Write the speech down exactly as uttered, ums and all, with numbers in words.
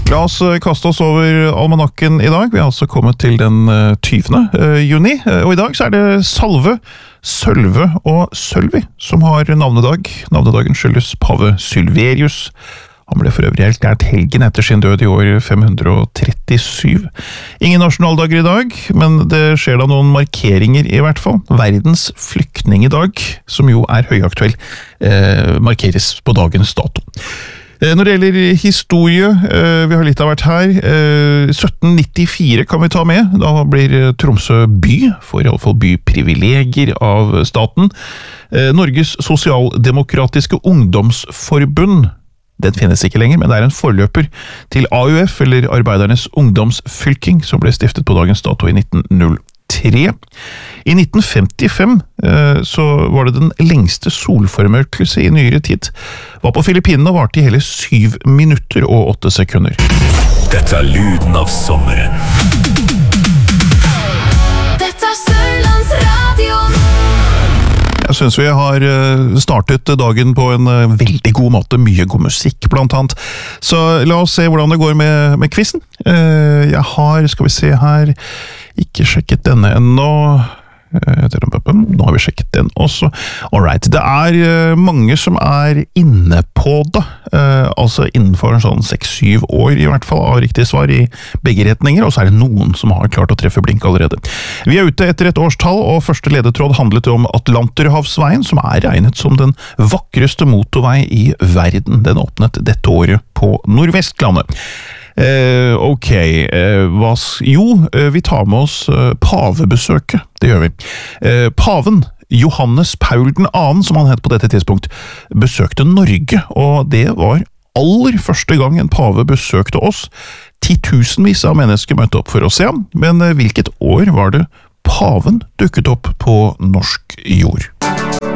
La oss kaste oss over almanakken i dag. Vi har altså kommet til den tyvende juni, og i dag så er det Salve, Sølve og Sølvi som har navnedag. Navnedagen skyldes pave Sylverius. Han ble for øvrig erklært helgen etter sin død i år fem hundre og trettisju. Ingen nasjonaldager i dag, men det skjer da noen markeringer i hvert fall. Verdens flyktningedag, som jo er høyaktuell, eh, markeres på dagens dato. Når det gjelder historie, vi har litt av hvert her, sytten nittifire kan vi ta med, da blir Tromsø by, for i alle fall byprivilegier av staten. Norges Sosialdemokratiske Ungdomsforbund, den finnes ikke lenger, men det er en forløper til A U F, eller Arbeidernes Ungdomsfylking, som ble stiftet på dagens dato i nitten null tre. I nitten femtifem eh, så var det den lengste solformørkelse i nyere tid. Var på Filippinene og varte i hele syv minutter og åtte sekunder. Dette er lyden av sommeren. Dette er Sørlandsradion. Jeg synes vi har startet dagen på en veldig god måte, mye god musikk blant annet. Så la oss se hvordan det går med, med quizen. Jeg har, skal vi se her, ikke sjekket denne ennå. Nå har vi sjekket den også. Alright, det er mange som er inne på det, altså innenfor en sånn seks syv år i hvert fall av riktig svar i begge retninger, og så er det noen som har klart å treffe blink allerede. Vi er ute etter et årstall, og første ledetråd handlet om Atlanterhavsveien, som er regnet som den vakreste motorvei i verden. Den åpnet dette året på Nordvestlandet. Eh, ok, eh, hva, jo, eh, vi tar med oss eh, pavebesøket, det gjør vi. Eh, paven, Johannes Paul den andre, som han het på dette tidspunkt, besøkte Norge, og det var aller første gang en pave besøkte oss. Titusenvis av mennesker møtte opp for å se ham, men eh, hvilket år var det paven dukket opp på norsk jord?